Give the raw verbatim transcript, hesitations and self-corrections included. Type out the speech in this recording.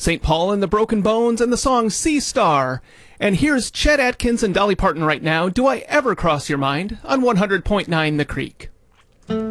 Saint Paul and the Broken Bones and the song Sea Star. And here's Chet Atkins and Dolly Parton right now, Do I Ever Cross Your Mind, on one hundred point nine The Creek.